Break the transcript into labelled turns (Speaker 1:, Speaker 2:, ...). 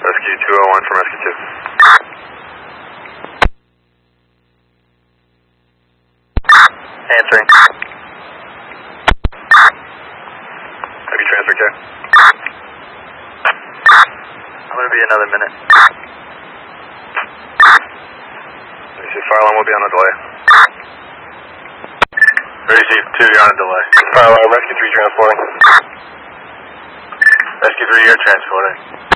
Speaker 1: Rescue 201 from Rescue 2. Answering. Have you transferred, Jay? I'm going to be another minute. You see, fire alarm will be on a delay. Receive 2, you're on a delay. Fire alarm, Rescue 3 transporting. Rescue 3, you're transporting.